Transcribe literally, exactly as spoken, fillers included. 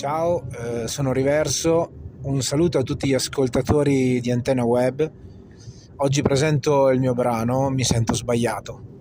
Ciao, eh, sono Riverso, un saluto a tutti gli ascoltatori di Antenna Web. Oggi presento il mio brano Mi sento sbagliato.